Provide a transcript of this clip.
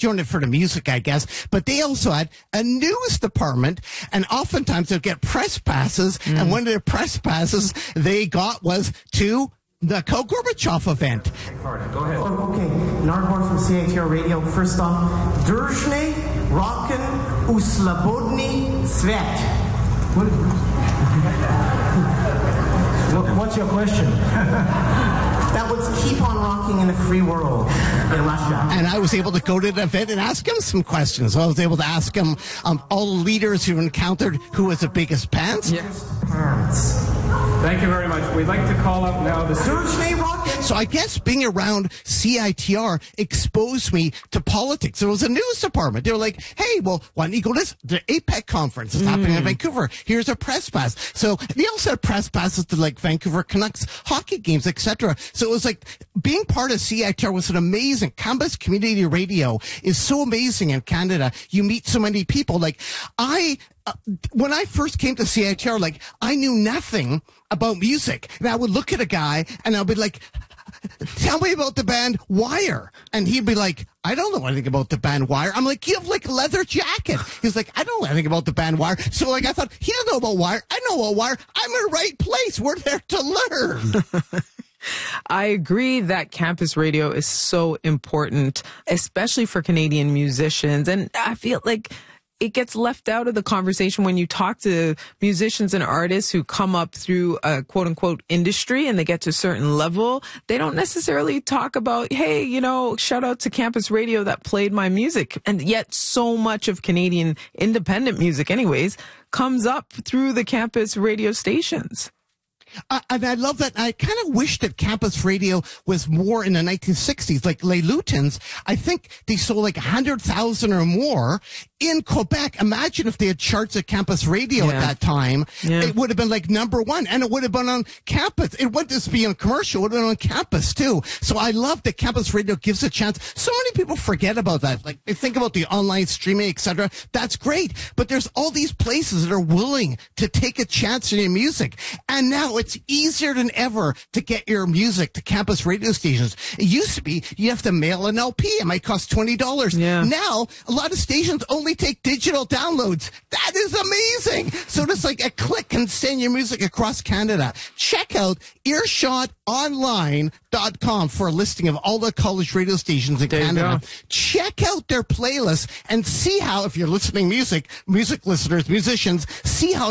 joined it for the music, I guess. But they also had a news department, and oftentimes they'd get press passes. And one of the press passes they got was to the Gorbachev event. Go ahead. Oh, okay, Nardborn from CITR Radio. First off, Druzhny, Rockin, Uslobodny, Svet. What's your question? That was keep on rocking in a free world in Russia. And I was able to go to the event and ask him some questions. I was able to ask him all the leaders who encountered who was the biggest pants. Yes. Pants. Thank you very much. We'd like to call up now the... Druzhny, Rockin. So I guess being around CITR exposed me to politics. There was a news department. They were like, hey, well, why don't you go to the APEC conference? It's happening in Vancouver. Here's a press pass. So they also had press passes to like Vancouver Canucks hockey games, etc. So it was like being part of CITR was an amazing. Campus Community Radio is so amazing in Canada. You meet so many people. Like when I first came to CITR, like I knew nothing about music. And I would look at a guy and I'd be like, tell me about the band Wire. And he'd be like, I don't know anything about the band Wire. I'm like, you have like a leather jacket. He's like, I don't know anything about the band Wire. So like I thought, he doesn't know about Wire. I know about Wire. I'm in the right place. We're there to learn. I agree that campus radio is so important, especially for Canadian musicians. And I feel like it gets left out of the conversation when you talk to musicians and artists who come up through a quote unquote industry and they get to a certain level. They don't necessarily talk about, hey, you know, shout out to campus radio that played my music. And yet so much of Canadian independent music anyways comes up through the campus radio stations. And I love that. I kind of wish that campus radio was more in the 1960s. Like Les Lutins, I think they sold like 100,000 or more in Quebec. Imagine if they had charts at campus radio at that time. It would have been like number one, and it would have been on campus. It wouldn't just be on commercial. It would have been on campus too. So I love that campus radio gives a chance. So many people forget about that. Like they think about the online streaming, etc. That's great. But there's all these places that are willing to take a chance on your music. And now it's easier than ever to get your music to campus radio stations. It used to be you have to mail an LP. It might cost $20. Now, a lot of stations only take digital downloads. That is amazing. So just like a click can send your music across Canada. Check out earshotonline.com for a listing of all the college radio stations in Canada. Check out their playlist and see how, if you're listening music listeners, musicians, see how